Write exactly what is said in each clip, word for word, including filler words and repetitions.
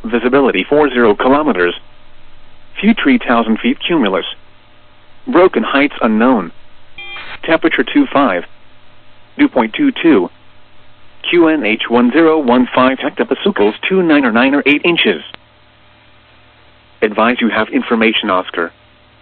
Visibility forty kilometers. View three thousand feet cumulus. Broken heights unknown. Temperature twenty-five. Dew point two two. Q N H one zero one five hectopascals two nine or nine or eight inches. Advise you have information Oscar.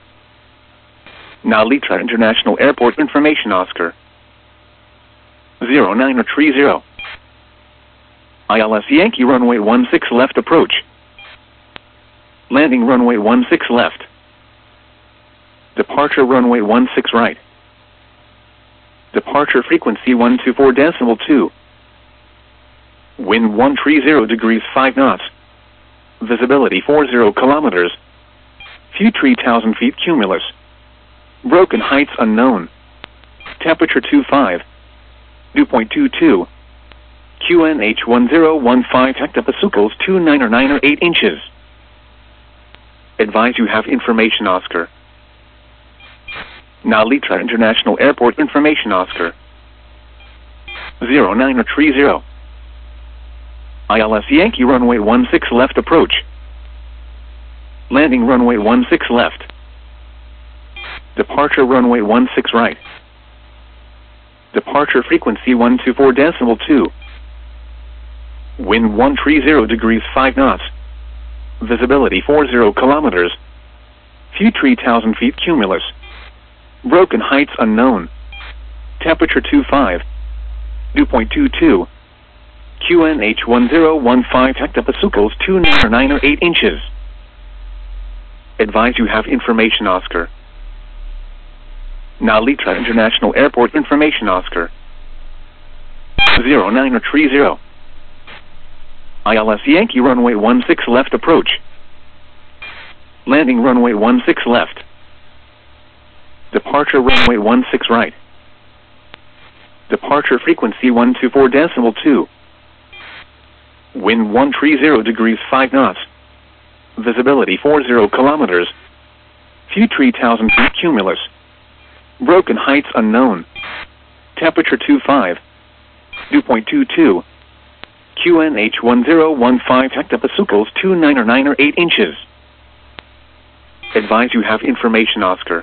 Now Litra International Airport information Oscar. zero nine or three zero. I L S Yankee runway one six left approach. Landing runway one six left. Departure runway one six right. Departure frequency one two four decimal two. Wind one three zero degrees five knots. Visibility forty kilometers. View three thousand feet cumulus. Broken heights unknown. Temperature twenty-five. Dew point two two. Q N H one zero one five hectopascals two nine or nine or eight inches. Advise you have information Oscar. Now Litra International Airport information Oscar. zero nine or three zero. I L S Yankee runway one six left approach. Landing runway one six left. Departure runway one six right. Departure frequency one two four decimal two. Wind one three zero degrees five knots. Visibility forty kilometers. View three thousand feet cumulus. Broken heights unknown. Temperature twenty-five. Dew point two two. Q N H one zero one five hectopascals two nine or nine or eight inches. Advise you have information Oscar. Now Litra International Airport information Oscar. zero nine or three zero. I L S Yankee runway one six left approach. Landing runway one six left. Departure runway one six right. Departure frequency one two four decimal two. Wind one three zero degrees five knots. Visibility forty kilometers. View three thousand feet cumulus. Broken heights unknown. Temperature twenty-five. Dew point two two. Q N H one zero one five hectopascals two nine or nine or eight inches. Advise you have information Oscar.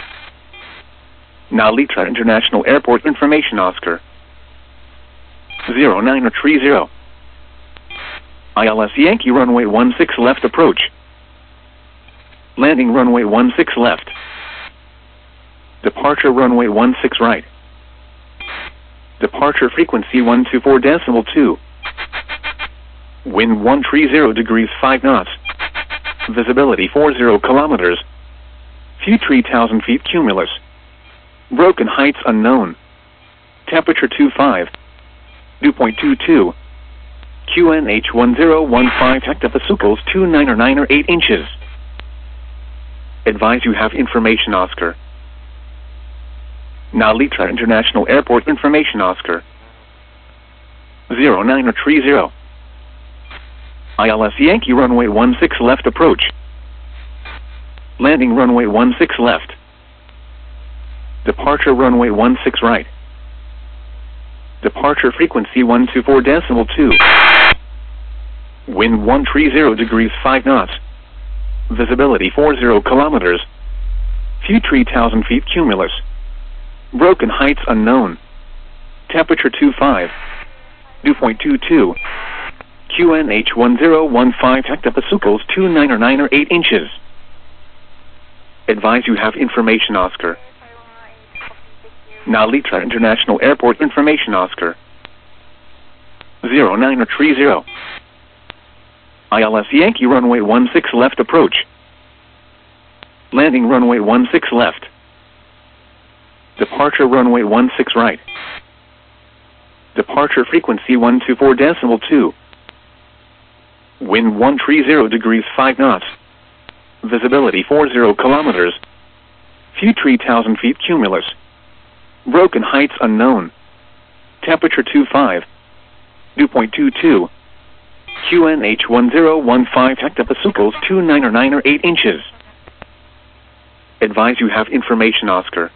Now Litra International Airport information Oscar. zero nine or three zero. I L S Yankee runway one six left approach. Landing runway one six left. Departure runway one six right. Departure frequency one two four decimal two. Wind one three zero degrees five knots. Visibility forty kilometers. View three thousand feet cumulus. Broken heights unknown. Temperature twenty-five. Dew point two two. Q N H one zero one five hectopascals two nine or nine or eight inches. Advise you have information Oscar. Now Litra International Airport information Oscar. zero nine or three zero. I L S Yankee runway one six left approach. Landing runway one six left. Departure runway one six right. Departure frequency one two four decimal two. Wind one three zero degrees five knots. Visibility forty kilometers. View three thousand feet cumulus. Broken heights unknown. Temperature twenty-five. Dew point two two. Q N H one zero one five hectopascals two nine or nine or eight inches. Advise you have information Oscar. Now Litra International Airport information Oscar. zero nine or three zero. I L S Yankee runway one six left approach. Landing runway one six left. Departure runway one six right. Departure frequency one two four decimal two. Wind one three zero degrees five knots. Visibility forty kilometers. View three thousand feet cumulus. Broken heights unknown. Temperature twenty-five. Dew point two two. Q N H one zero one five hectopascals two nine or nine or eight inches. Advise you have information Oscar.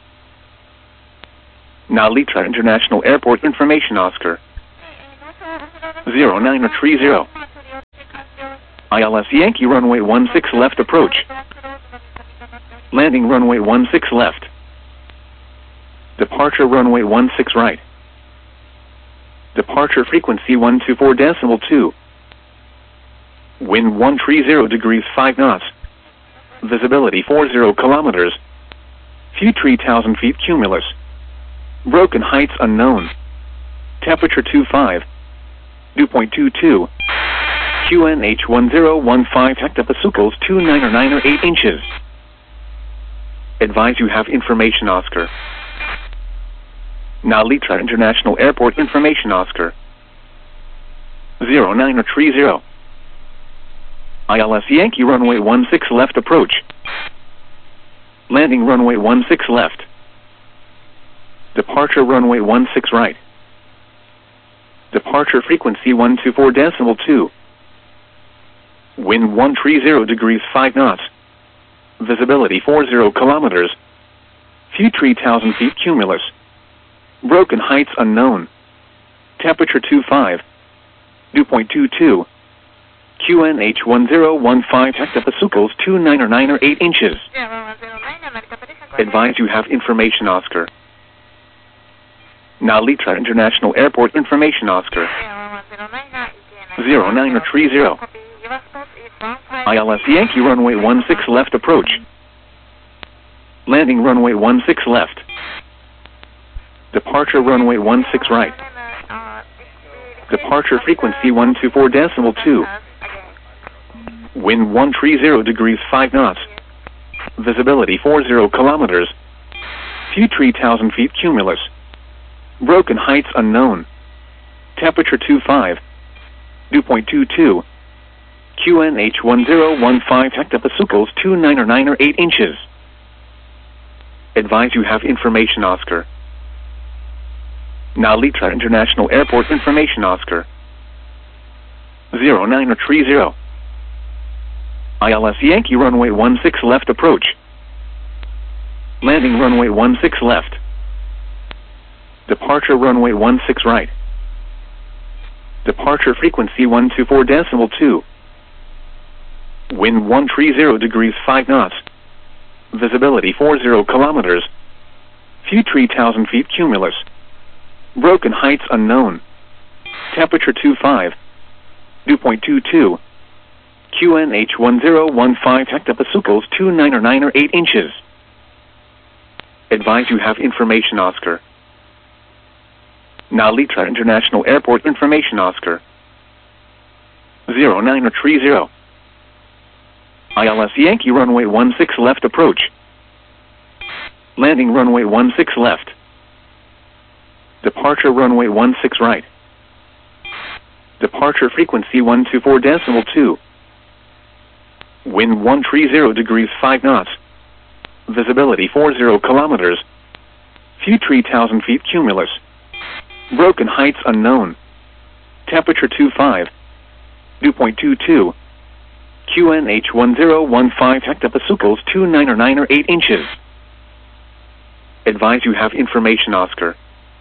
Now Litra International Airport information Oscar. zero nine or three zero. I L S Yankee runway one six left approach. Landing runway one six left. Departure runway one six right. Departure frequency one two four decimal two. Wind one three zero degrees five knots. Visibility forty kilometers. View three thousand feet cumulus. Broken heights unknown. Temperature two five. Dew point two two. Q N H one zero one five hectopascals two nine or nine or eight inches. Advise you have information Oscar. Now Litra International Airport information Oscar. zero nine or three zero. I L S Yankee runway one six left approach. Landing runway one six left. Departure runway one six right. Departure frequency one two four decimal two. Wind one three zero degrees five knots. Visibility forty kilometers. View three thousand feet cumulus. Broken heights unknown. Temperature two five. Dew point two two. Q N H one zero one five hectopascals two nine or nine or eight inches. Advise you have information Oscar. Now Litra International Airport information Oscar. zero nine or three zero. I L S Yankee runway one six left approach. Landing runway one six left. Departure runway one six right. Departure frequency one two four decimal two. Wind one three zero degrees five knots. Visibility forty kilometers. View three thousand feet cumulus. Broken heights unknown. Temperature two five. Dew point two two. Q N H one zero one five hectopascals two nine or nine or eight inches. Advise you have information Oscar. Now Litra International Airport information Oscar. zero nine or three zero. I L S Yankee runway one six left approach. Landing runway one six left. Departure runway one six right. Departure frequency one two four decimal two. Wind one three zero degrees five knots. Visibility forty kilometers. View three thousand feet cumulus. Broken heights unknown. Temperature two five. Dew point two two. Q N H one zero one five hectopascals two nine or nine or eight inches. Advise you have information Oscar. Now Litra International Airport information Oscar. zero nine or three zero. I L S Yankee runway one six left approach. Landing runway one six left. Departure runway one six right. Departure frequency one two four decimal two. Wind one three zero degrees five knots. Visibility forty kilometers. View three thousand feet cumulus. Broken heights unknown. Temperature two five. Dew point two two. Q N H one zero one five hectopascals two nine or nine or eight inches. Advise you have information Oscar.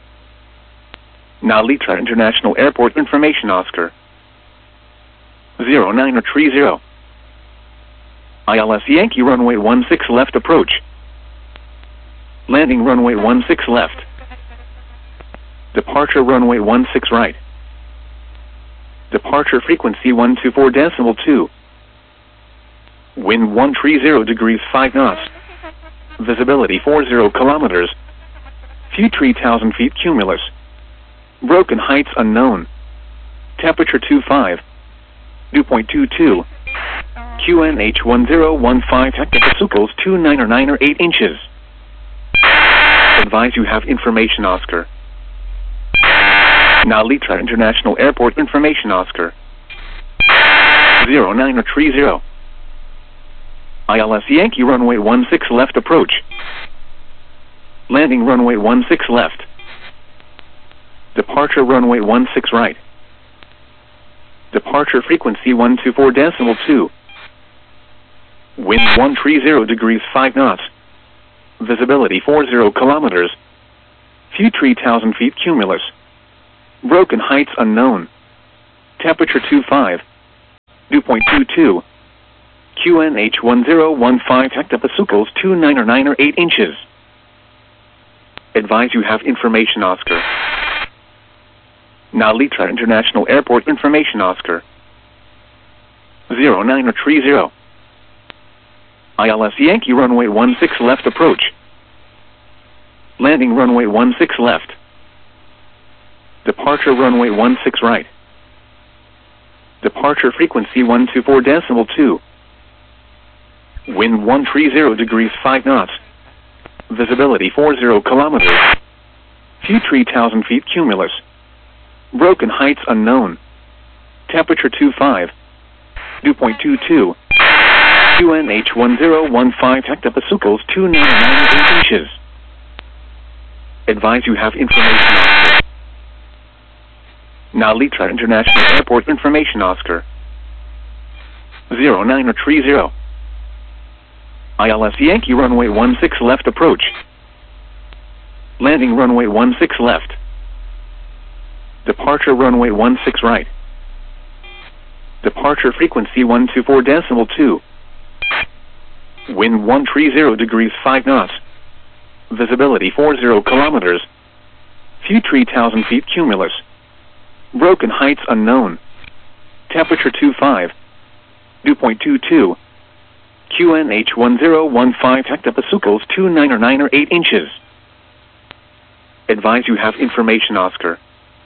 Now Litra International Airport information Oscar. zero nine or three zero. I L S Yankee runway one six left approach. Landing runway one six left. Departure runway one six right. Departure frequency one two four decimal two. Wind one three zero degrees five knots. Visibility forty kilometers. View three thousand feet cumulus. Broken heights unknown. Temperature two five. Dew point two two. Q N H one zero one five hectopascals two nine or nine or eight inches. Advise you have information Oscar. Now Litra International Airport information Oscar. zero nine or three zero. I L S Yankee runway one six left approach. Landing runway one six left. Departure runway one six right. Departure frequency one two four decimal two. Wind one three zero degrees five knots. Visibility forty kilometers. View three thousand feet cumulus. Broken heights unknown. Temperature two five. two point two two. Q N H one zero one five hectopascals two nine or nine or eight inches. Advise you have information Oscar. Nalitra International Airport information Oscar. zero nine or three zero. I L S Yankee runway one six left approach. Landing runway one six left. Departure runway one six right. Departure frequency one two four decimal two. Wind one three zero degrees five knots. Visibility four zero kilometers. Few three thousand feet cumulus. Broken heights unknown. Temperature two five. two point two two. Q N H one zero one five hectopascals two nine nine eight inches. Advise you have information Oscar. Nalitra International Airport information Oscar. zero nine or three zero. I L S Yankee runway one six left approach. Landing runway one six left. Departure runway one six right. Departure frequency one two four decimal two. Wind one three zero degrees five knots. Visibility four zero kilometers. Few three thousand feet cumulus. Broken heights unknown. Temperature two five. two point two two. Q N H one zero one five hectopascals two nine or nine or eight inches. Advise you have information Oscar.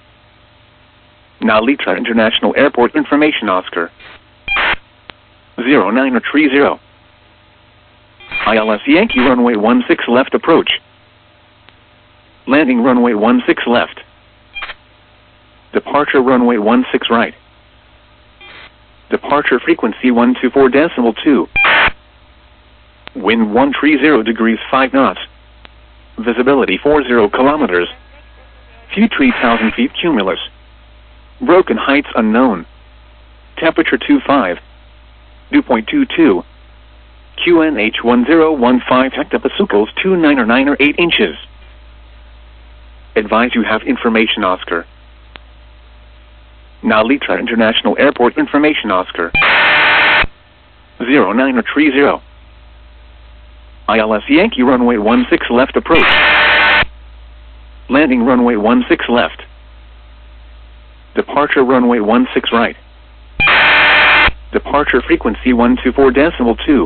Nalitra International Airport information Oscar. zero nine or three zero. I L S Yankee runway one six left approach. Landing runway one six left. Departure runway one six right. Departure frequency one two four decimal two. Wind one three zero degrees five knots. Visibility four zero kilometers. Few three thousand feet cumulus. Broken heights unknown. Temperature two five. two point two two. Q N H one zero one five hectopascals two nine or nine or eight inches. Advise you have information Oscar. Nalitra International Airport information Oscar. zero nine or three zero. I L S Yankee runway one six left approach. Landing runway one six left. Departure runway one six right. Departure frequency one two four decimal two.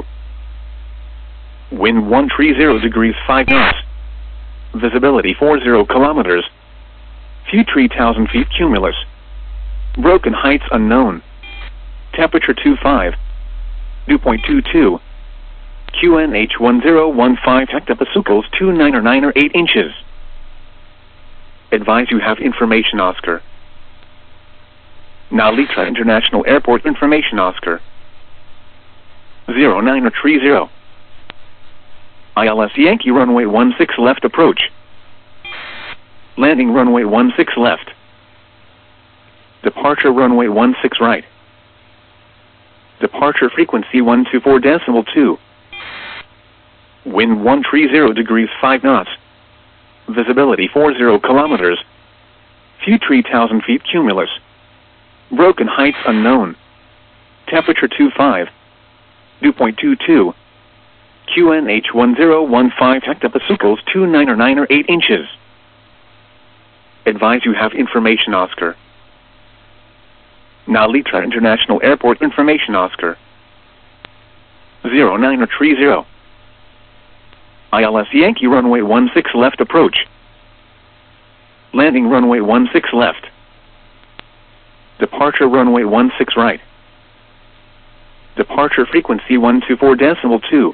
Wind one three zero degrees five knots. Visibility four zero kilometers. Few three thousand feet cumulus. Broken heights unknown. Temperature two five. two point two two. Q N H one zero one five hectopascals two nine or nine or eight inches. Advise you have information Oscar. Nalitra International Airport information Oscar. zero nine or three zero. I L S Yankee runway one six left approach. Landing runway one six left. Departure runway one six right. Departure frequency one two four decimal two. Wind one three zero degrees five knots. Visibility four zero kilometers. Few three thousand feet cumulus. Broken heights unknown. Temperature two five. two point two two. Q N H one zero one five hectopascals two nine or nine or eight inches. Advise you have information Oscar. Nalitra International Airport information Oscar. zero nine or three zero. I L S Yankee runway one six left approach. Landing runway one six left. Departure runway one six right. Departure frequency one two four decimal two.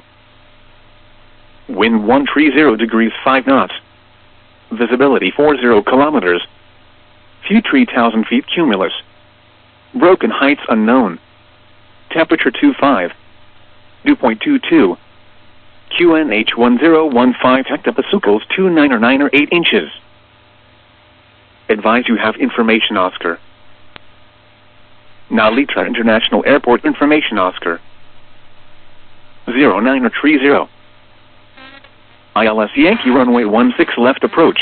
Wind one three zero degrees five knots. Visibility four zero kilometers. Few three thousand feet cumulus. Broken heights unknown. Temperature two five. two point two two. Q N H one zero one five hectopascals two nine or nine or eight inches. Advise you have information Oscar. Nalitra International Airport information Oscar. zero nine or three zero. I L S Yankee runway one six left approach.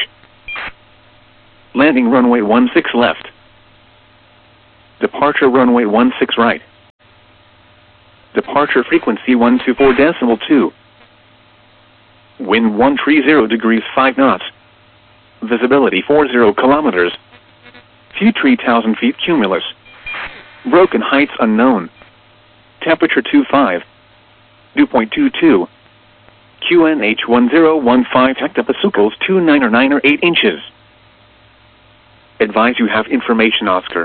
Landing runway one six left. Departure runway one six right. Departure frequency one two four decimal two. Wind one three zero degrees five knots. Visibility forty kilometers. View three thousand feet cumulus. Broken heights unknown. Temperature twenty-five. Dew point two two. Q N H one zero one five hectopascals two nine nine or eight inches. Advise you have information Oscar.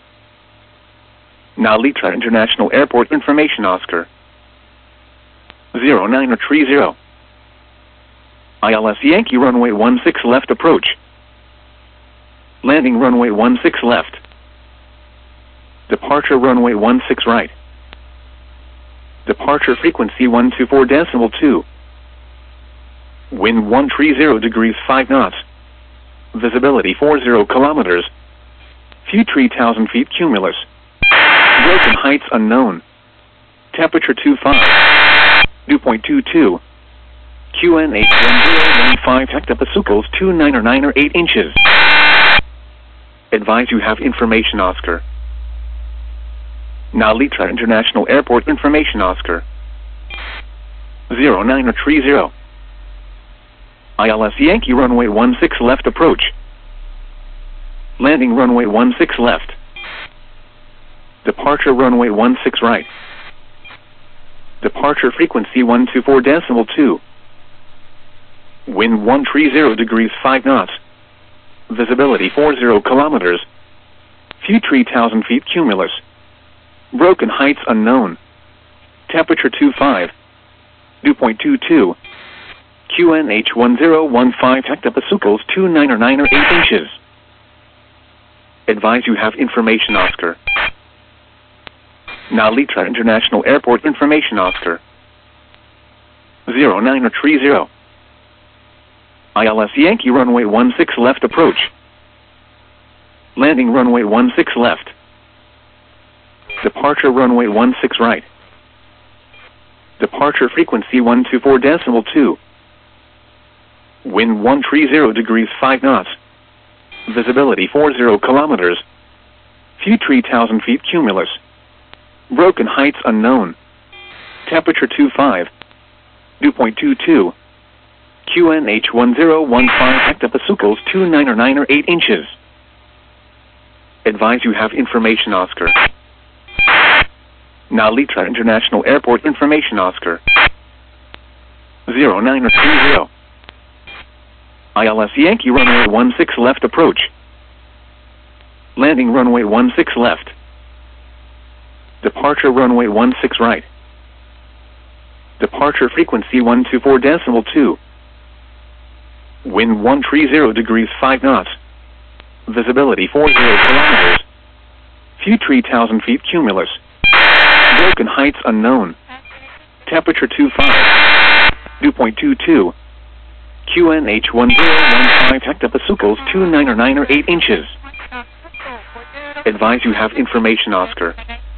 Now Litra International Airport information Oscar. zero nine three zero. I L S Yankee runway one six left approach. Landing runway one six left. Departure runway one six right. Departure frequency one two four decimal two. Wind one three zero degrees five knots. Visibility forty kilometers. View three thousand feet cumulus. Broken heights unknown. Temperature twenty-five. Dew point two two. Q N H one zero one five hectopascals two nine nine or eight inches. Advise you have information Oscar. Now Litra International Airport information Oscar. zero nine three zero. I L S Yankee runway one six left approach. Landing runway one six left. Departure runway one six right. Departure frequency one two four decimal two. Wind one three zero degrees five knots. Visibility forty kilometers. View three thousand feet cumulus. Broken heights unknown. Temperature twenty-five. Dew point two two. Q N H one zero one five hectopascals two nine nine or eight inches. Advise you have information Oscar. Now Litra International Airport information Oscar. zero nine three zero. I L S Yankee runway one six left approach. Landing runway one six left. Departure runway one six right. Departure frequency one two four decimal two. Wind one three zero degrees five knots. Visibility forty kilometers. View three thousand feet cumulus. Broken heights unknown. Temperature twenty-five. Dew point two two. Q N H one zero one five hectopascals two nine nine or eight inches. Advise you have information Oscar. Now Litra International Airport information Oscar. zero nine three zero. I L S Yankee runway one six left approach. Landing runway one six left. Departure runway one six right. Departure frequency one two four decimal two. Wind one three zero degrees five knots. Visibility forty kilometers. View three thousand feet cumulus. Broken heights unknown. Temperature twenty-five. Dew point two two. Q N H one zero one five hectopascals two nine nine or eight inches. Advise you have information Oscar.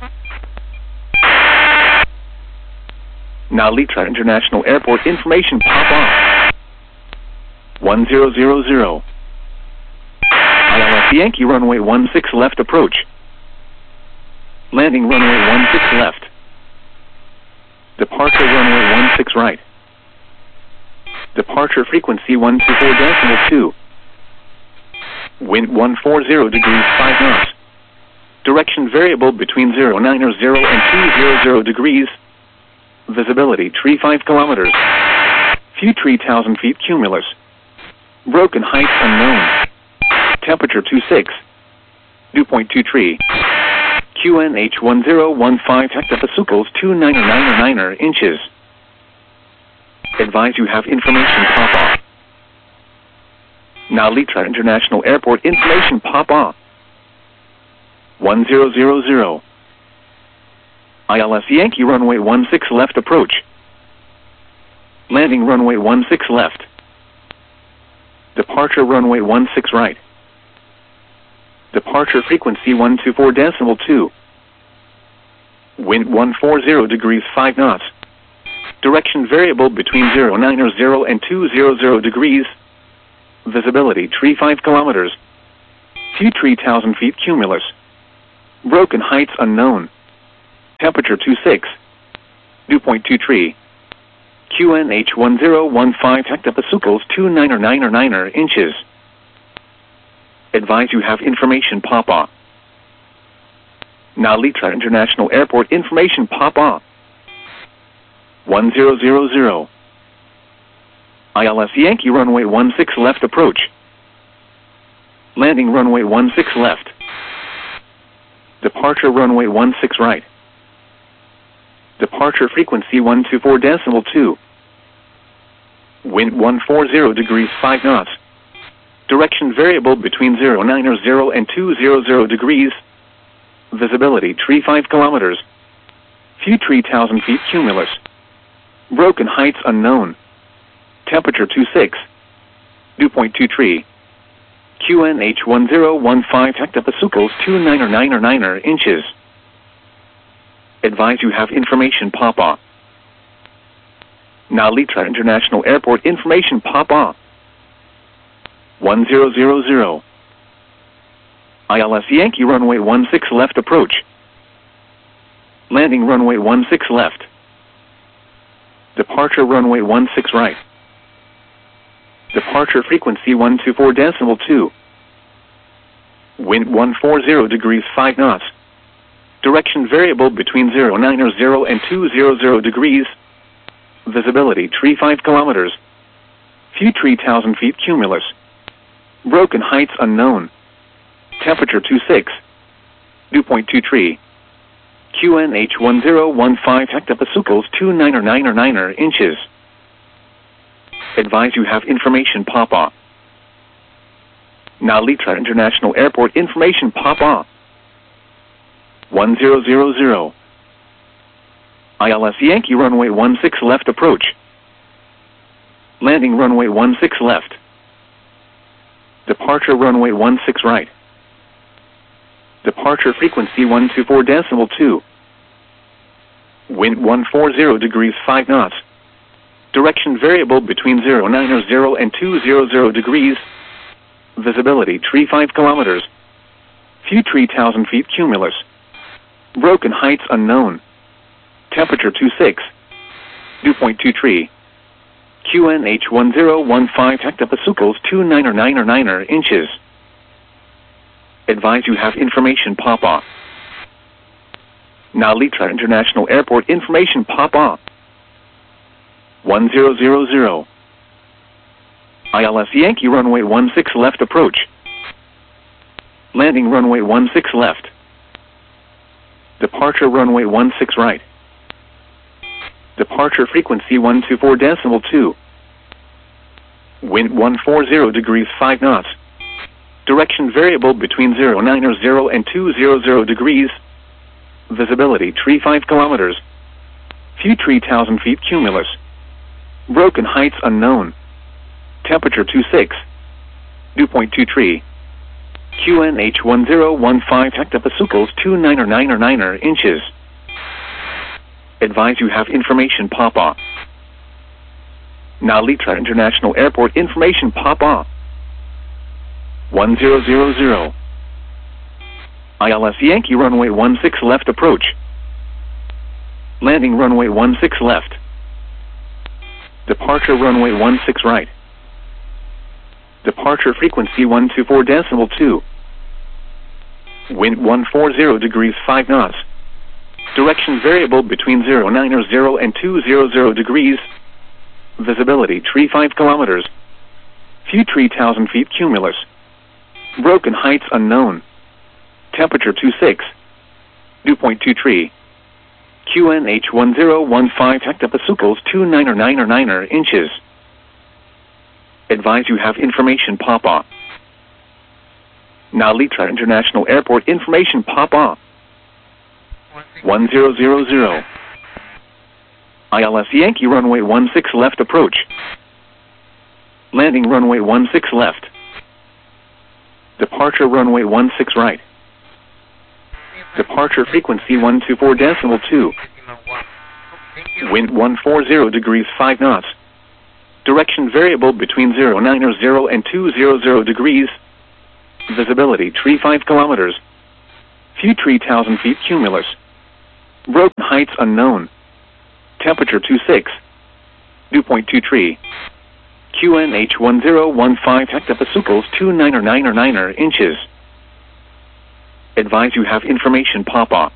Now Litra International Airport information pop off. one zero zero zero. I L S Yankee runway one six left approach. Landing runway one six left. Departure runway one six right. Departure frequency one two four decimal two. Wind one forty degrees five knots. Direction variable between zero nine zero and two hundred degrees. Visibility thirty-five kilometers. View three thousand feet cumulus. Broken heights unknown. Temperature twenty-six. Dew point two three. Q N H one zero one five hectopascals two nine nine nine inches. Advise you have information pop off. Now Litra International Airport information pop off. one zero zero zero. I L S Yankee runway one six left approach. Landing runway one six left. Departure runway one six right. Departure frequency one two four decimal two. Wind one forty degrees five knots. Direction variable between zero nine zero and two hundred degrees. Visibility thirty-five kilometers. View three thousand feet cumulus. Broken heights unknown. Temperature twenty-six. Dew point two tree. Q N H one zero one five hectopascals two niner niner niner inches. Advise you have information Papa. Nalitra International Airport information Papa. one zero zero zero. I L S Yankee runway one six left approach. Landing runway one six left. Departure runway one six right. Departure frequency one two four decimal two. Wind one forty degrees five knots. Direction variable between zero niner zero and two hundred degrees. Visibility tree five kilometers. Few tree one thousand feet cumulus. Broken heights unknown. Temperature two six. Dew point two tree. Q N H one zero one five hectopascals two niner niner niner inches. Advise you have information Papa. Nalitra International Airport information Papa. one zero zero zero. I L S Yankee runway one six left approach. Landing runway one six left. Departure runway one six right. Departure frequency one two four decimal two. Wind one forty degrees five knots. Direction variable between zero niner zero and two hundred degrees. Visibility tree five kilometers. Few tree one thousand feet cumulus. Broken heights unknown. Temperature two six. Dew point two tree. Q N H one zero one five hectopascals two niner niner niner inches. Advise you have information Papa. Nalitra International Airport information Papa. one zero zero zero. I L S Yankee runway one six left approach. Landing runway one six left. Departure runway one six right. Departure frequency one two four decimal two. Wind one forty degrees five knots. Direction variable between zero niner zero and two hundred degrees. Visibility tree five kilometers. Few tree one thousand feet cumulus. Broken heights unknown. Temperature two six. Dew point two tree. Q N H one zero one five hectopascals two niner niner niner inches. Advise you have information Papa. Nalitra International Airport information Papa. one zero zero zero. I L S Yankee runway one six left approach. Landing runway one six left. Departure runway one six right. Departure frequency one two four decimal two. Wind one forty degrees five knots. Direction variable between zero niner zero and two hundred degrees. Visibility tree five kilometers. Few tree one thousand feet cumulus. Broken heights unknown. Temperature two six. Dew point two tree. Q N H one zero one five hectopascals two niner niner niner inches. Advise you have information Papa. Nalitra International Airport information Papa. one zero zero zero. I L S Yankee runway one six left approach. Landing runway one six left. Departure runway one six right. Departure frequency one two four decimal two. Wind one forty degrees five knots. Direction variable between zero niner zero and two hundred degrees. Visibility tree five kilometers. Few tree one thousand feet cumulus. Broken heights unknown. Temperature two six. Dew point two tree. Q N H one zero one five hectopascals two niner niner niner inches. Advise you have information Papa. Nalitra International Airport information Papa. one zero zero zero. I L S Yankee runway one six left approach. Landing runway one six left. Departure runway one six right. Departure frequency one two four decimal two. Wind one forty degrees five knots. Direction variable between zero niner zero and two hundred degrees. Visibility tree five kilometers. Few tree one thousand feet cumulus. Broken heights unknown. Temperature two six. Dew point two three. Q N H one zero one five hectopascals two nine or nine or nine or inches. Advise you have information pop up.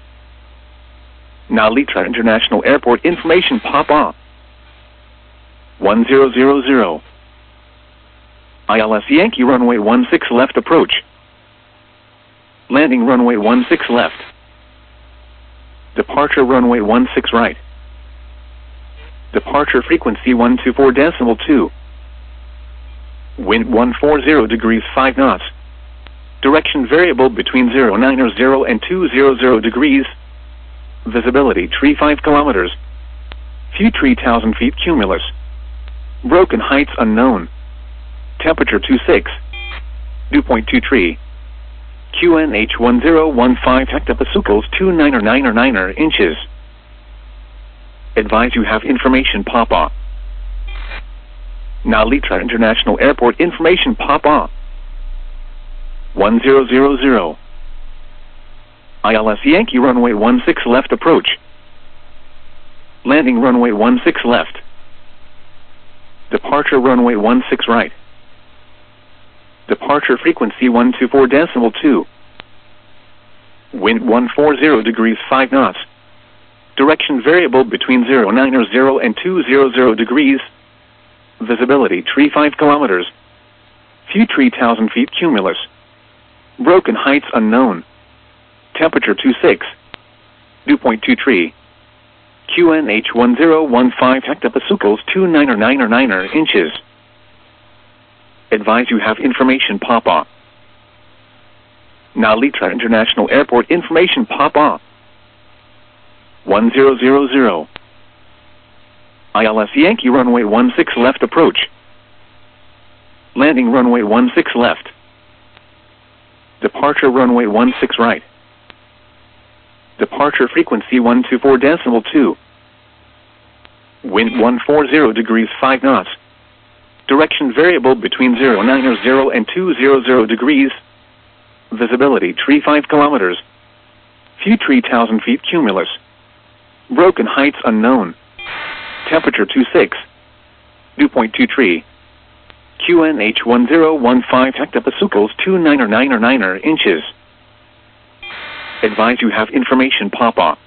Nalitra International Airport information pop up. one zero zero zero. I L S Yankee runway one six left approach. Landing runway one six left. Departure runway one six right. Departure frequency one two four decimal two. Wind one forty degrees five knots. Direction variable between zero nine or zero and two hundred degrees. Visibility three five kilometers. Few three thousand feet cumulus. Broken heights unknown. Temperature two six. Dew point two three. Q N H one zero one five hectopascals two nine or nine or nine or inches. Advise you have information pop up. Nalitra International Airport information pop up. one zero zero zero. I L S Yankee runway one six left approach. Landing runway one six left. Departure runway one six right. Departure frequency one two four decimal two. Wind one forty degrees five knots. Direction variable between zero nine or zero and two hundred degrees. Visibility three five kilometers. Few three thousand feet cumulus. Broken heights unknown. Temperature two six. Dew point two three. Q N H one zero one five hectopascals two nine or nine or nine or inches. Advise you have information pop up. Nalitra International Airport information pop up. one zero zero zero. I L S Yankee runway one six left approach. Landing runway one six left. Departure runway one six right. Departure frequency one two four decimal two. Wind one forty degrees five knots. Direction variable between zero nine or zero and two hundred degrees. Visibility three five kilometers. Few three thousand feet cumulus. Broken heights unknown. Temperature two six. Dew point two three. Q N H one zero one five hectopascals two nine or nine or nine or inches. Advise you have information pop up.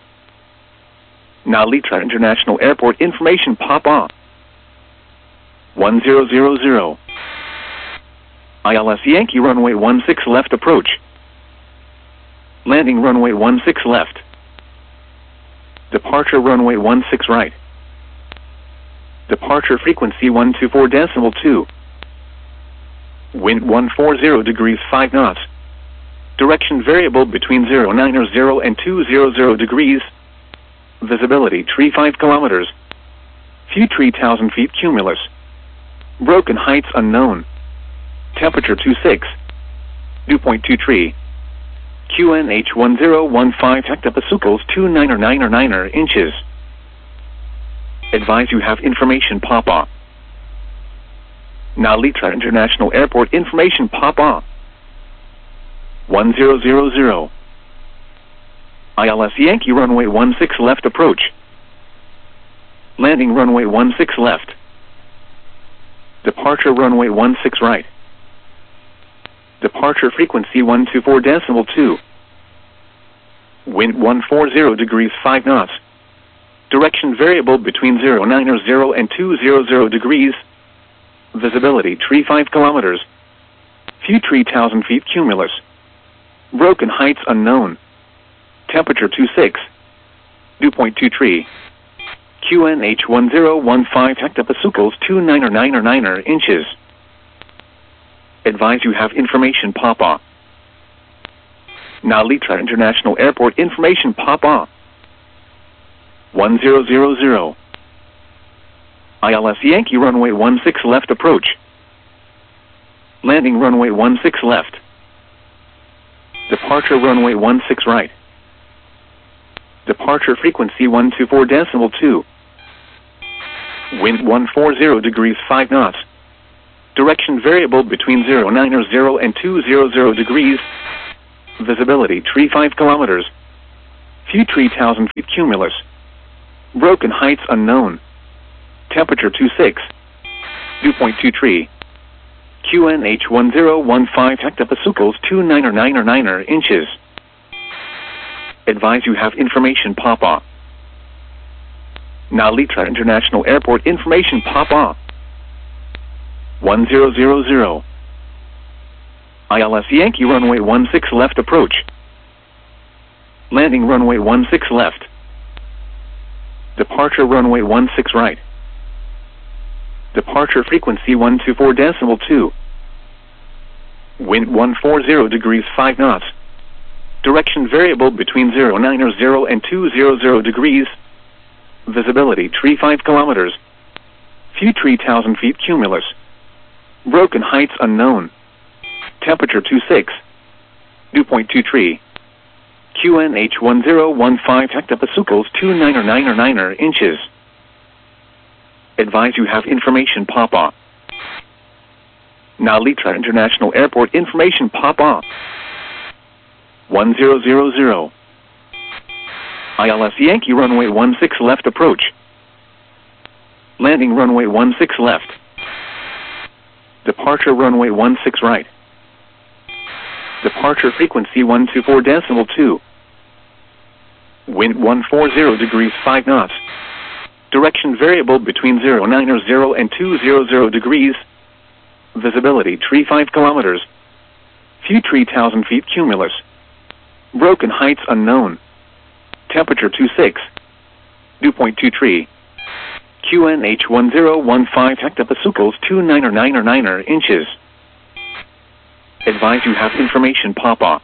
Nalitra International Airport information pop up. one zero zero zero. I L S Yankee runway one six left approach. Landing runway one six left. Departure runway one six right. Departure frequency one two four decimal two. Wind one forty degrees five knots. Direction variable between zero nine or zero and two hundred degrees. Visibility three five kilometers. Few three thousand feet cumulus. Broken heights unknown. Temperature two six. Dew point two three. Q N H one zero one five hectopascals two nine or nine or nine or inches. Advise you have information pop up. Nalitra International Airport information pop up. one zero zero zero. I L S Yankee runway one six left approach. Landing runway one six left. Departure runway one six right. Departure frequency one two four decimal two. Wind one forty degrees five knots. Direction variable between zero nine or zero and two hundred degrees. Visibility three five kilometers. Few three thousand feet cumulus. Broken heights unknown. Temperature two six. Dew point two three. Q N H one zero one five hectopascals two nine or nine or nine or inches. Advise you have information pop up. Nalitra International Airport information pop up. one zero zero zero. I L S Yankee runway one six left approach. Landing runway one six left. Departure runway one six right. Departure frequency one two four decimal two. Wind one forty degrees five knots. Direction variable between zero nine or zero and two hundred degrees. Visibility three five kilometers. Broken heights unknown. Temperature two six. Dew point two three. Q N H one zero one five hectopascals two nine or nine or nine or inches. Advise you have information pop up. Nalitra International Airport information pop up. one zero zero zero. I L S Yankee runway one six left approach. Landing runway one six left. Departure runway one six right. Departure frequency one two four decimal two. Wind one forty degrees five knots. Direction variable between zero nine or zero and two hundred degrees. Visibility three five kilometers. Few three thousand feet cumulus. Broken heights unknown. Temperature two six. Dew point two three. Q N H one zero one five hectopascals two nine or nine or nine or inches. Advise you have information Papa. Nalitra International Airport information Papa. one zero zero zero. I L S Yankee runway one six left approach. Landing runway one six left. Departure runway one six right. Departure frequency one two four decimal two. Wind one forty degrees five knots. Direction variable between zero nine or zero and two hundred degrees. Visibility three five kilometers. Few three thousand feet cumulus. Broken heights unknown. Temperature two six. Dew point two three. Q N H one zero one five hectopascals two nine or nine or nine or inches. Advise you have information Papa. Nalitra International Airport information Papa. one zero zero zero. I L S Yankee runway one six left approach. Landing runway one six left. Departure runway one six right. Departure frequency one two four decimal two. Wind one forty degrees five knots. Direction variable between zero nine or zero and two hundred degrees. Visibility three five kilometers. Few three thousand feet cumulus. Broken heights unknown. Temperature two six. Dew point two three. Q N H one zero one five hectopascals two nine or nine or nine or inches. Advise you have information Papa.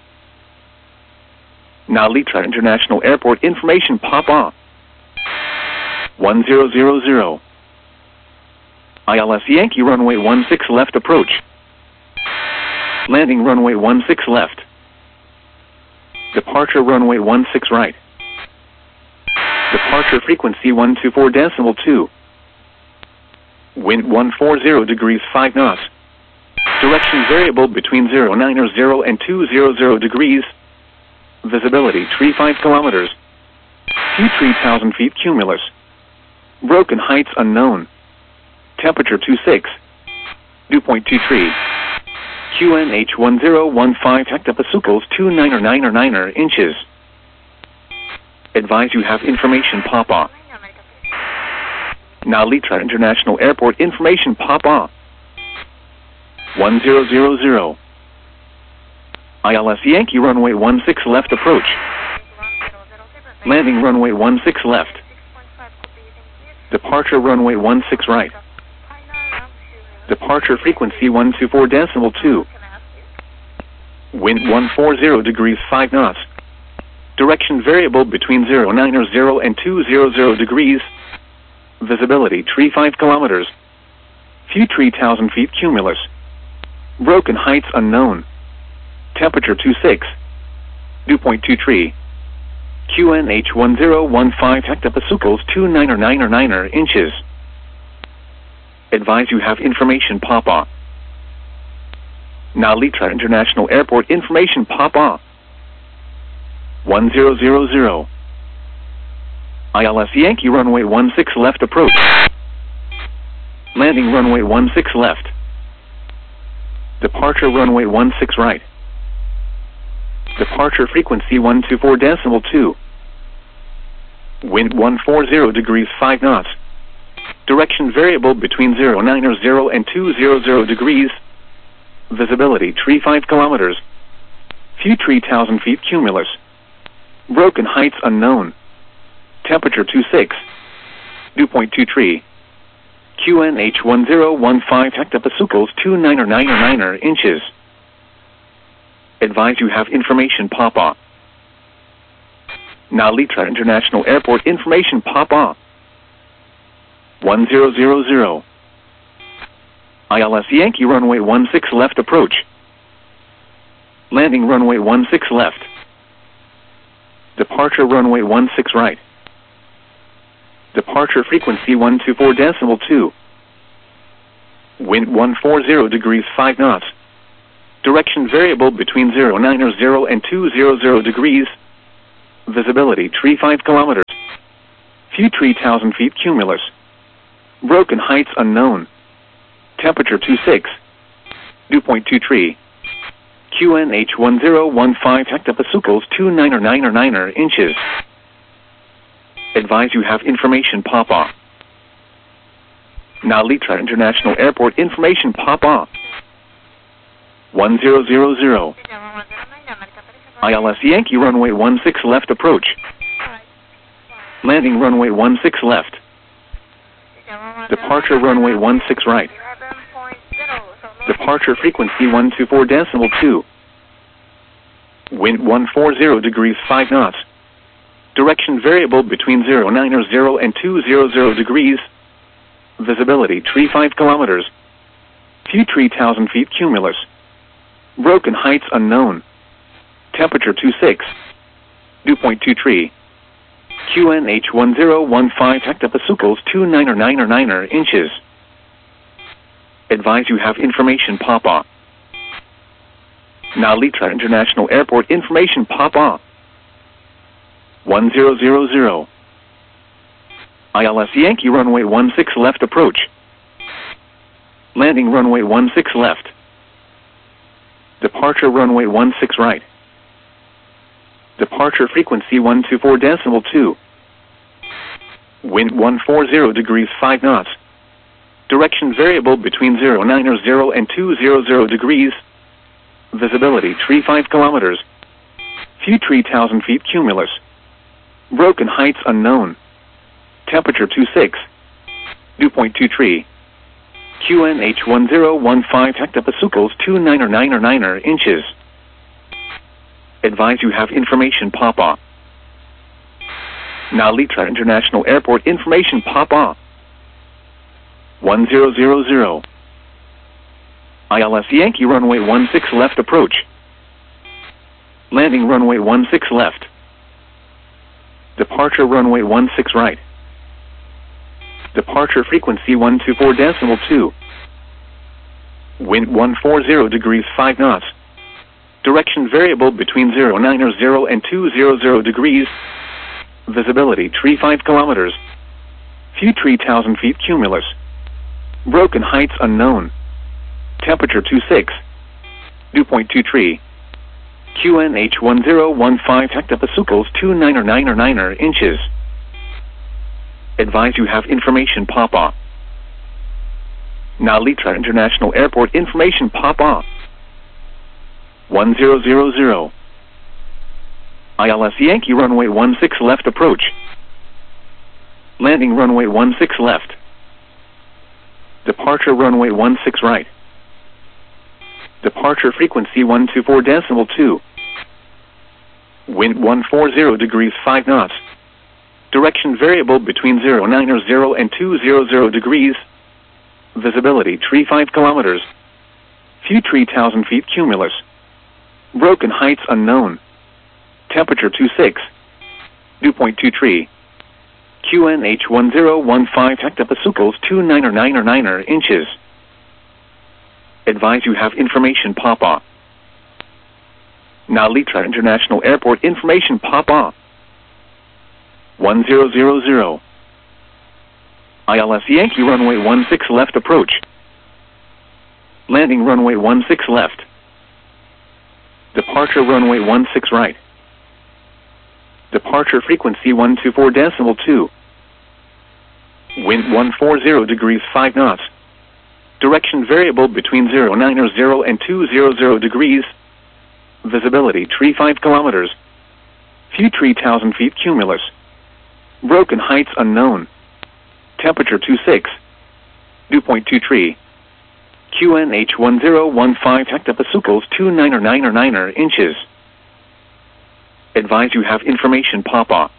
Nalitra International Airport information Papa. one zero zero zero. I L S Yankee runway one six left approach. Landing runway one six left. Departure runway one six right. Departure frequency one two four decimal two. Wind one forty degrees five knots. Direction variable between zero nine or zero and two hundred degrees. Visibility three five kilometers. Few three thousand feet cumulus. Broken heights unknown. Temperature two six. Dew point two three. Q N H one zero one five hectopascals two nine or nine or nine or inches. Advise you have information Papa. Nalitra International Airport information Papa. one zero zero zero. I L S Yankee runway one six left approach. Landing runway one six left. Departure runway one six right. Departure frequency one two four decimal two. Wind one forty degrees five knots. Direction variable between zero nine or zero and two hundred degrees. Visibility three five kilometers. Few three thousand feet cumulus. Broken heights unknown. Temperature two six. Dew point two three. Q N H one zero one five hectopascals two nine or nine or nine or inches. Advise you have information Papa. Nalitra International Airport information Papa. one zero zero zero. I L S Yankee runway one six left approach. Landing runway one six left. Departure runway one six right. Departure frequency one two four decimal two. Wind one forty degrees five knots. Direction variable between zero nine or zero and two hundred degrees. Visibility three five kilometers. Few three thousand feet cumulus. Broken heights unknown. Temperature two six. Dew point two three. Q N H one zero one five hectopascals two nine or nine or nine or inches. Advise you have information Papa. Nalitra International Airport information Papa. one zero zero zero. I L S Yankee runway one six left approach. Landing runway one six left. Departure runway one six right. Departure frequency one two four decimal two. Wind one forty degrees five knots. Direction variable between zero nine or zero and two hundred degrees. Visibility three five kilometers. Few three thousand feet cumulus. Broken heights unknown. Temperature two six. Dew point two three. Q N H one zero one five hectopascals two niner niner niner inches. Advise you have information pop off. Nalitra International Airport information pop off. one zero zero zero. I L S Yankee runway one six left approach. Landing runway one six left. Departure runway one six right. Departure frequency one two four decimal two. Wind one forty degrees five knots. Direction variable between zero nine zero and two hundred degrees. Visibility three five kilometers. Few three thousand feet cumulus. Broken heights unknown. Temperature two six. Dew point two three. Q N H one zero one five hectopascals two niner niner niner inches. Advise you have information pop off. Nalitra International Airport information pop off. one zero zero zero. I L S Yankee runway one six left approach. Landing runway one six left. Departure runway one six right. Departure frequency one two four decimal two. Wind one forty degrees five knots. Direction variable between zero nine zero and two hundred degrees. Visibility three five kilometers. Few three thousand feet cumulus. Broken heights unknown. Temperature two six. Dew point two three. Q N H one zero one five hectopascals two niner niner niner inches. Advise you have information pop off. Nalitra International Airport information pop off. one zero zero zero. I L S Yankee runway one six left approach. Landing runway one six left. Departure runway one six right. Departure frequency one two four decimal two. Wind one forty degrees five knots. Direction variable between zero nine zero and two hundred degrees. Visibility three five kilometers. Few three thousand feet cumulus. Broken heights unknown. Temperature two six. Dew point two three. Q N H one zero one five hectopascals two niner niner niner inches. Advise you have information pop off. Nalitra International Airport information pop off. one zero zero zero. I L S Yankee runway one six left approach. Landing runway one six left. Departure runway one six right. Departure frequency one two four decimal two. Wind one forty degrees five knots. Direction variable between zero nine zero and two hundred degrees. Visibility three five kilometers. Few three thousand feet cumulus. Broken heights unknown. Temperature two six. Dew point two three. Q N H one zero one five hectopascals two niner niner niner inches. Advise you have information pop off. Nalitra International Airport information pop off. one zero zero zero. I L S Yankee runway one six left approach. Landing runway one six left. Departure runway one six right. Departure frequency one two four decimal two. Wind one forty degrees five knots. Direction variable between zero nine zero and two hundred degrees. Visibility three five kilometers. Few three thousand feet cumulus. Broken heights unknown. Temperature two six. Dew point two three. Q N H one zero one five hectopascals two niner niner niner inches. Advise you have information pop off.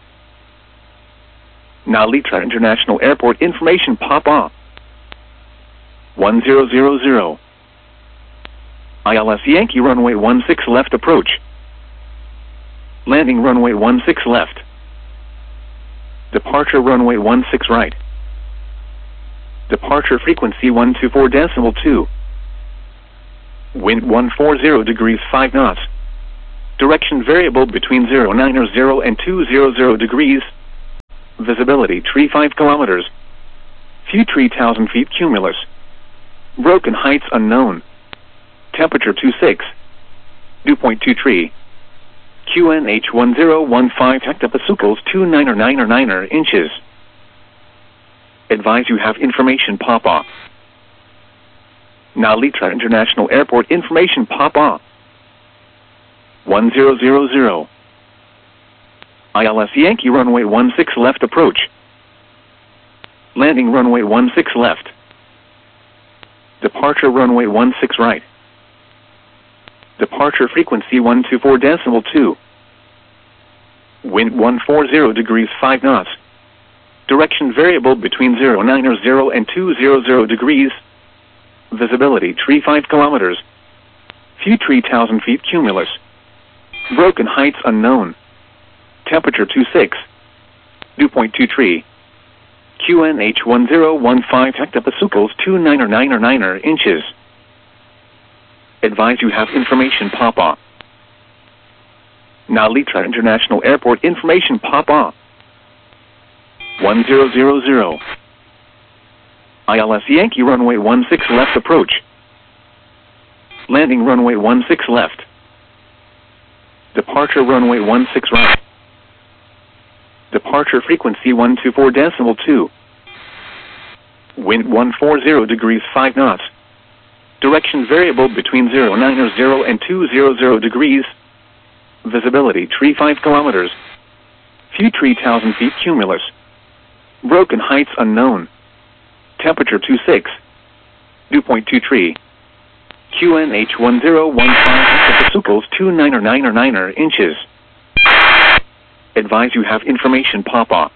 Nalitra International Airport information pop off. one zero zero zero. I L S Yankee runway one six left approach. Landing runway one six left. Departure runway one six right. Departure frequency one two four decimal two. Wind one forty degrees five knots. Direction variable between zero nine zero and two hundred degrees. Visibility tree five kilometers. Few tree one thousand feet cumulus. Broken heights unknown. Temperature two six. Dew point two tree. Q N H one zero one five hectopascals two niner niner niner inches. Advise you have information pop-up. Nalitra International Airport information pop-up. one zero zero zero. I L S Yankee runway one six left approach. Landing runway one six left. Departure runway one six right. Departure frequency one two four decimal two. Wind one forty degrees five knots. Direction variable between zero nine zero and two hundred degrees. Visibility tree five kilometers. Few tree one thousand feet cumulus. Broken heights unknown. Temperature two six. Dew point two tree. Q N H one zero one five hectopascals two niner niner niner inches. Advise you have information pop-up. Nalitra International Airport information pop-up. one zero zero zero. I L S Yankee runway one six left approach. Landing runway one six left. Departure runway one six right. Departure frequency one two four decimal two. Wind one forty degrees five knots. Direction variable between zero nine zero and two hundred degrees. Visibility tree five kilometers. Few tree one thousand feet cumulus. Broken heights unknown. Temperature two six. Dew point two tree. Q N H one zero one five hectopascals two niner niner niner inches. Advise you have information pop-up.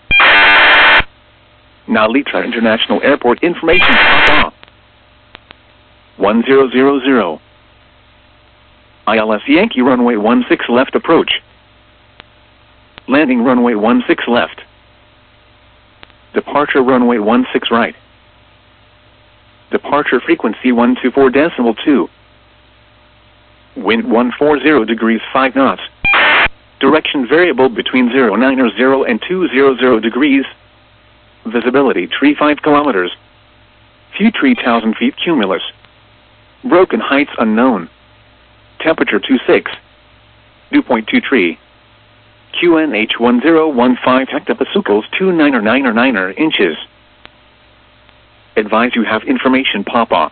Nalitra International Airport information pop-up. one zero zero zero. I L S Yankee runway one six left approach. Landing runway one six left. Departure runway one six right. Departure frequency one two four decimal two. Wind one forty degrees five knots. Direction variable between zero nine zero and two hundred degrees. Visibility tree five kilometers. Few tree one thousand feet cumulus. Broken heights unknown. Temperature two six. Dew point two tree. Q N H one zero one five hectopascals two niner niner niner inches. Advise you have information pop-up.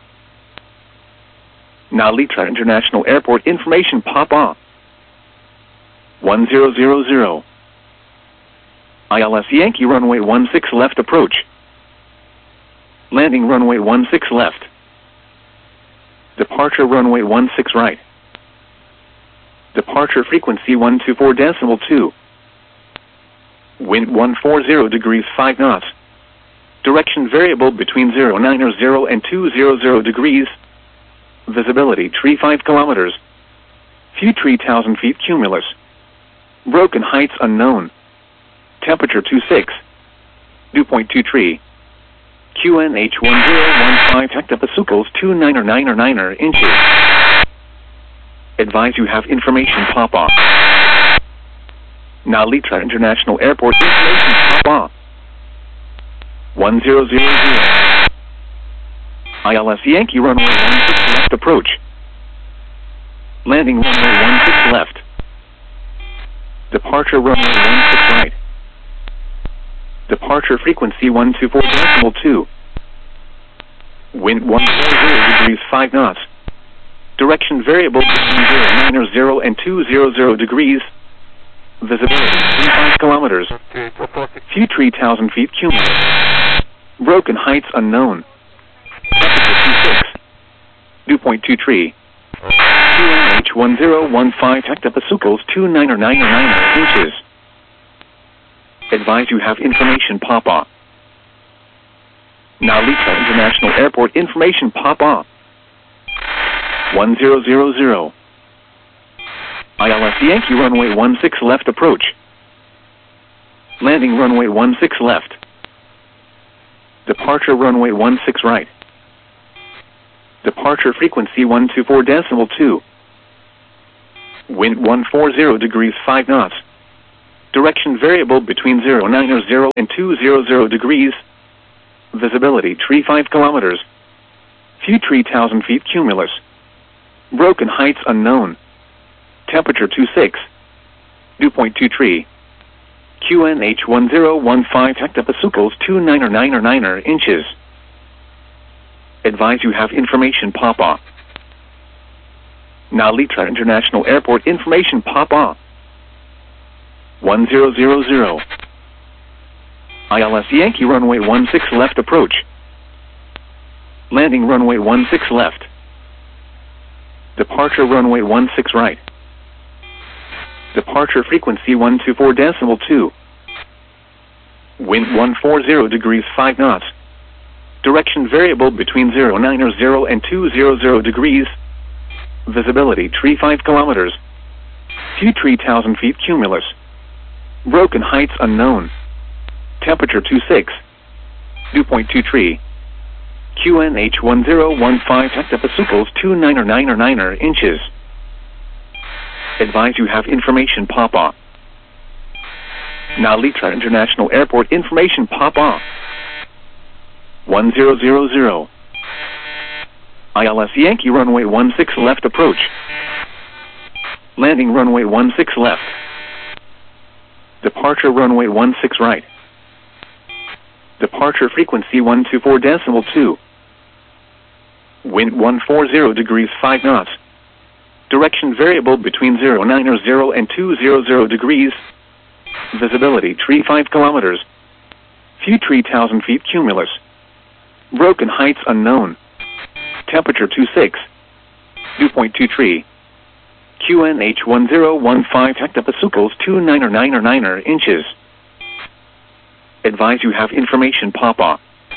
Nalitra International Airport information pop-up. one zero zero zero. I L S Yankee runway one six left approach. Landing runway one six left. Departure runway one six right. Departure frequency one two four decimal two. Wind one forty degrees five knots. Direction variable between zero nine zero and two hundred degrees. Visibility tree five kilometers. Few tree one thousand feet cumulus. Broken heights unknown. Temperature two six. Dew point two tree. Q N H one zero one five hectopascals two niner niner niner inches. Advise you have information pop-up. Nalitra International Airport information pop-up. one zero zero zero. I L S Yankee runway one six left approach. Landing runway one six left. Departure runway one six right. Departure frequency one two four decimal two. Wind one forty degrees five knots. Direction variable between zero nine zero and two hundred degrees. Visibility five kilometers. Few tree one thousand feet cumulus. Broken heights unknown. Temperature two six. Dew point two tree. Q N H one zero one five hectopascals two niner niner niner inches. Advise you have information pop-up. Nalitra International Airport information pop-up. one zero zero zero. I L S Yankee runway one six left approach. Landing runway one six left. Departure runway one six right. Departure frequency one two four decimal two. Wind one forty degrees five knots. Direction variable between zero nine zero and two hundred degrees. Visibility tree five kilometers. Few tree one thousand feet cumulus. Broken heights unknown. Temperature two six. Dew point two tree. Q N H one zero one five hectopascals two niner niner niner inches. Advise you have information pop-off. Nalitra International Airport information pop-off. one zero zero zero. I L S Yankee runway one six left approach. Landing runway one six left. Departure runway one six right. Departure frequency one two four decimal two. Wind one forty degrees five knots. Direction variable between zero nine zero and two hundred degrees. Visibility tree five kilometers. Few tree one thousand feet cumulus. Broken heights unknown. Temperature two six. Dew point two tree. Q N H one zero one five hectopascals two niner niner niner inches. Advise you have information pop-off. Nalitra International Airport information pop-off. one zero zero zero. I L S Yankee runway one six left approach. Landing runway one six left. Departure runway one six right. Departure frequency one two four decimal two. Wind one forty degrees five knots. Direction variable between zero nine zero and two hundred degrees. Visibility tree five kilometers. Few tree one thousand feet cumulus. Broken heights unknown. Temperature two six. Dew point two tree. Q N H one zero one five hectopascals two niner niner niner inches. Advise you have information pop-off.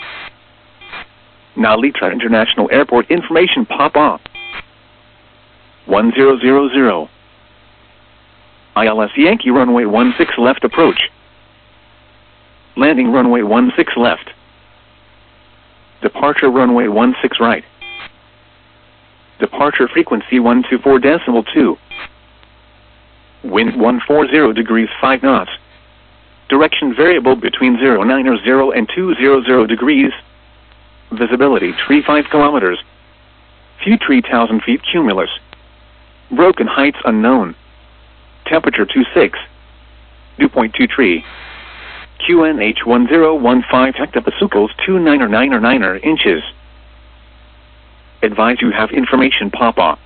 Nalitra International Airport information pop-off. one zero zero zero. I L S Yankee runway one six left approach. Landing runway one six left. Departure runway one six right. Departure frequency one two four decimal two. Wind one forty degrees five knots. Direction variable between zero nine zero and two hundred degrees. Visibility tree five kilometers. Few tree one thousand feet cumulus. Broken heights unknown. Temperature two six. Dew point two tree. Q N H one zero one five hectopascals two niner niner niner inches. Advise you have information pop-off.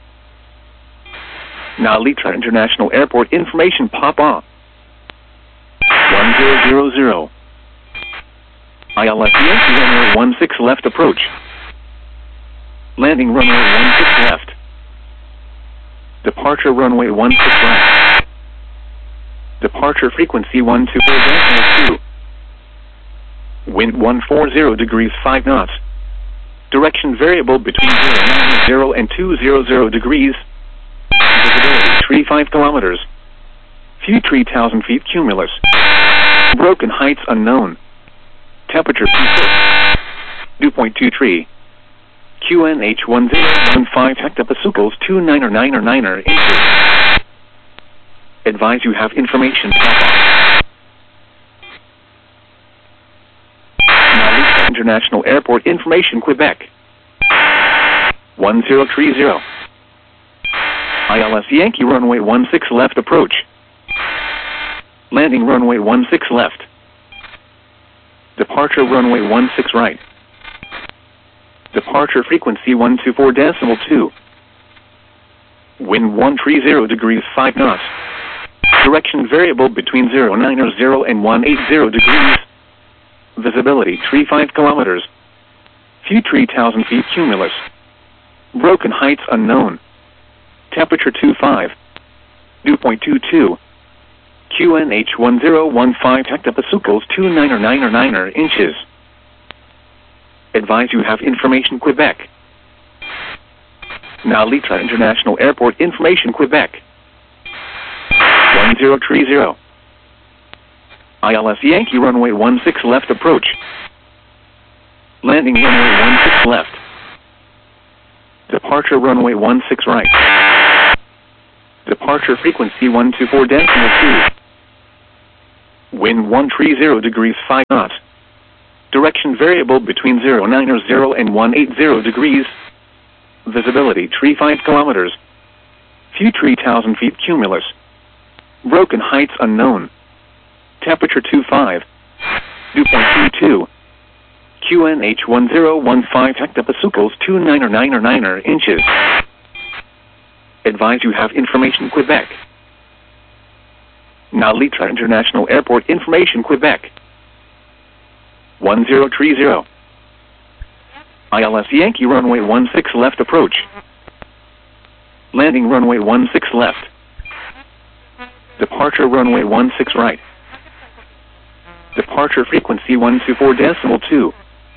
Nalitra International Airport information pop-off. one zero zero zero. I L S Yankee runway one six left approach. Landing runway one six left. Departure runway one six right. Departure frequency one two four decimal two. Wind one forty degrees five knots. Direction variable between zero nine zero and two hundred degrees. Visibility tree five kilometers. Few tree one thousand feet cumulus. Broken heights unknown. Temperature two six. Dew point two tree. Q N H one zero one five hectopascals two niner niner niner inches. Advise you have information pop-off. Nalitra International Airport information Quebec. one zero three zero. I L S Yankee runway one six left approach. Landing runway one six left. Departure runway one six right. Departure frequency one two four decimal two. Wind one thirty degrees five knots. Direction variable between zero nine zero and one eighty degrees. Visibility tree five kilometers. Few tree one thousand feet cumulus. Broken heights unknown. Temperature two five. Dew point two two. Q N H one zero one five hectopascals two niner niner niner inches. Advise you have information Quebec. Nalitra International Airport information Quebec. one zero three zero. I L S Yankee runway one six left approach. Landing runway one six left. Departure runway one six right. Departure frequency one two four decimal two. Wind one three zero degrees five knots. Direction variable between zero nine zero and one eight zero degrees. Visibility three five kilometers. View three thousand feet cumulus. Broken heights unknown. Temperature two five. Dew point two two. Q N H one zero one five hectopascals two nine nine nine inches. Advise you have information Quebec. Nalitra International Airport information Quebec. one zero three zero. I L S Yankee runway one six left approach. Landing runway one six left. Departure runway one six right. Departure frequency one two four decimal two.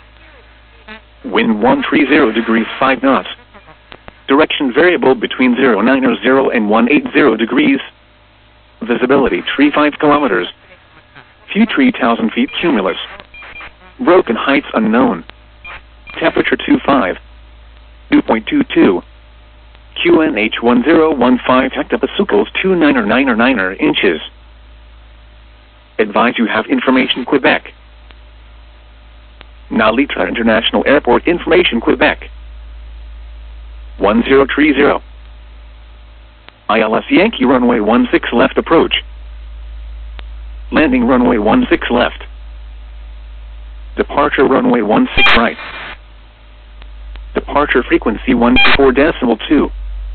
Wind one three zero degrees five knots. Direction variable between zero nine zero and one eight zero degrees. Visibility three five kilometers. View three thousand feet cumulus. Broken heights unknown. Temperature two five. Dew point two two. Q N H one zero one five hectopascals two nine nine nine inches. Advise you have information Quebec. Nalitra International Airport information Quebec. one zero three zero. I L S Yankee runway one six left approach. Landing runway one six left. Departure runway one six right. Departure frequency one two four decimal two.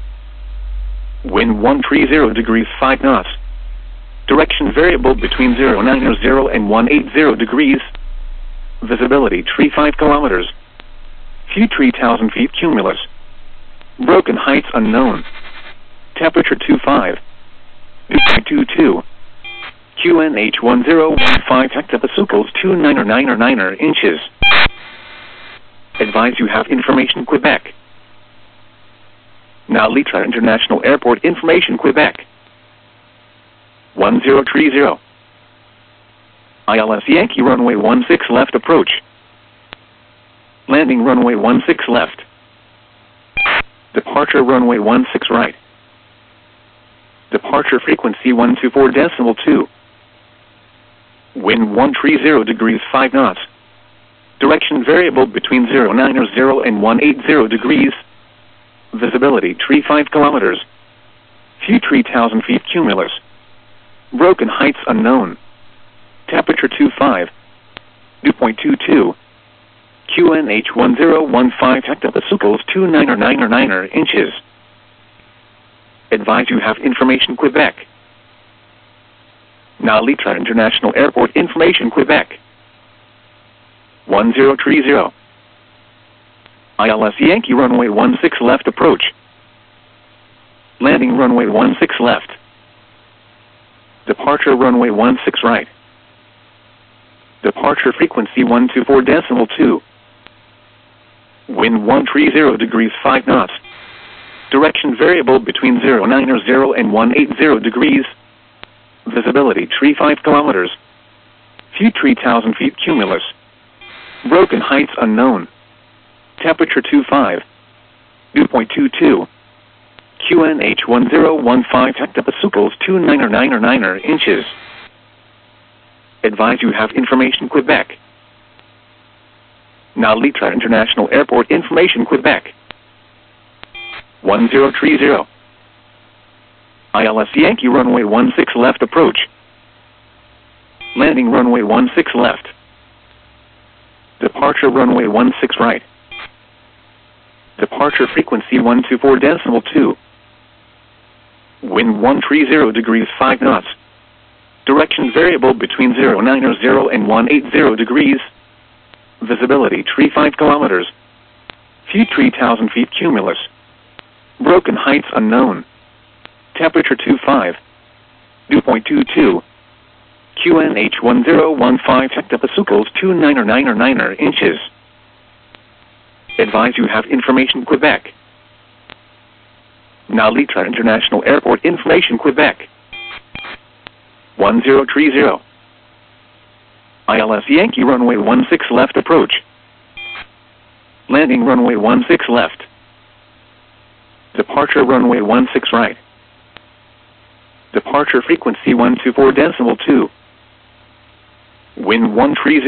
Wind one three zero degrees five knots. Direction variable between zero nine zero and one eight zero degrees. Visibility three five kilometers. View three thousand feet cumulus. Broken heights unknown. Temperature two five. Dew point two two. Q N H one zero one five hectopascals two nine nine nine inches. Advise you have information Quebec. Nalitra International Airport information Quebec. one zero three zero. I L S Yankee runway one six left approach. Landing runway one six left. Departure runway one six right. Departure frequency one two four decimal two. Wind one three zero degrees five knots. Direction variable between zero nine zero and one eight zero degrees. Visibility three five kilometers. View three thousand feet cumulus. Broken heights unknown. Temperature two five. Dew point two two. Q N H one zero one five hectopascals two nine nine nine inches. Advise you have information Quebec. Nalitra International Airport information Quebec. one zero three zero. I L S Yankee runway one six left approach. Landing runway one six left. Departure runway one six right. Departure frequency one two four decimal two. Wind one three zero degrees five knots. Direction variable between zero nine zero and one eight zero degrees. Visibility three five kilometers. View three thousand feet cumulus. Broken heights unknown. Temperature two five. Dew point two two. Q N H one zero one five hectopascals two nine nine nine inches. Advise you have information Quebec. Nalitra International Airport information Quebec. one zero three zero. I L S Yankee runway one six left approach. Landing runway one six left. Departure runway one six right. Departure frequency one two four decimal two. Wind one three zero degrees five knots. Direction variable between zero nine zero and one eight zero degrees. Visibility three five kilometers. View three thousand feet cumulus. Broken heights unknown. Temperature two five. Dew point two two. Q N H one zero one five hectopascals two nine nine nine inches. Advise you have information Quebec. Nalitra International Airport information Quebec. one zero three zero. I L S Yankee runway one six left approach. Landing runway one six left. Departure runway one six right. Departure frequency one two four decimal two. Wind one three zero.